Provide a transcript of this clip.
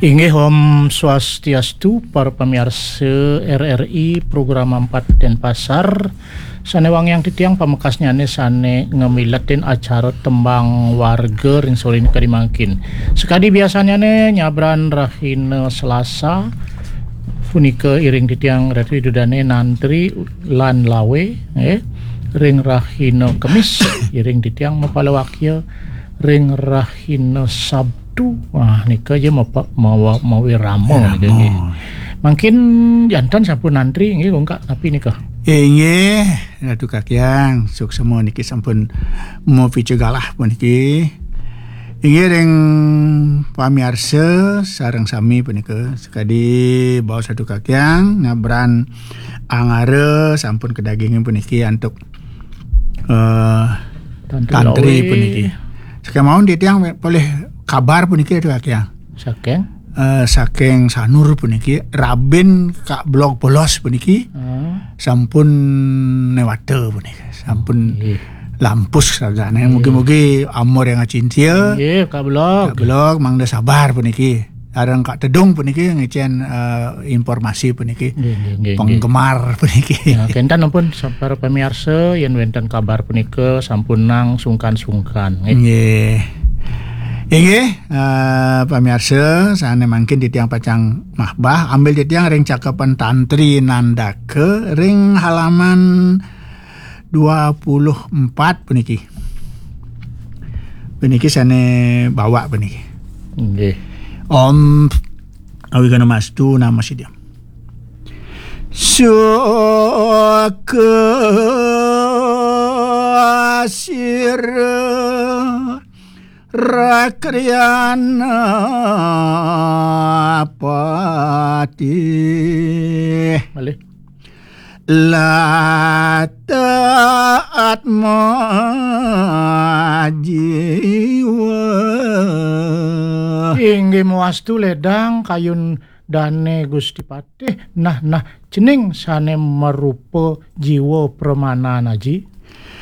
Inggih Om Swastiastu para pemirsa RRI program 4 Denpasar. Sane wang yang titiang pamekasnya ne sane ngemilatin acara tembang warga ring sore ini kadimangkin. Sekadi biasanya ne nyabran rahina Selasa punika iring titiang ratu dudane nantri lan lawe ring rahina Kemis iring titiang mapalawakya ring rahina Sabtu. Wah nika aja mau ramo nika. Mungkin jantan sampun nantri nggih kok tapi nika. Nggih, Ratu Kakyang, suksema niki sampun mau picegalah puniki. Inggih ring pamirsa sareng sami punika sekadi baos Ratu Kakyang ngabran angare sampun kedagingin puniki antuk tantri puniki. Sekemawon ditiang boleh kabar puniki Ratu Kakyang. Saking sanur puniki Rabin Kak Blog Polos puniki sampun newate puniki sampun lampus sagane mugi-mugi amor yang cintia Kak Blog mangda sabar puniki areng Kak Tedung puniki ngecen informasi puniki penggemar puniki kentan ampun para pemirsa yen wonten kabar punika sampun nang sungkan-sungkan nggih. Inggih, pamirsa, sane mangkin di tiang pacang mahbah, ambil di tiang ring cakapan tantri nandake ring halaman 24 puniki. Puniki sane bawa puniki. Nggih. Om awigana mastu nama si dia. Rakriana pati Malih la taat majiwa inggih muastu ledang kayun dane Gusti Patih nah cening sane merupa jiwa permana naji